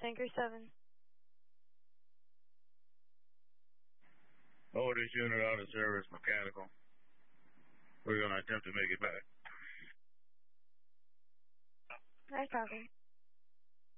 Anchor 7. Oh, this unit out of service, mechanical. We're going to attempt to make it back. Nice talking.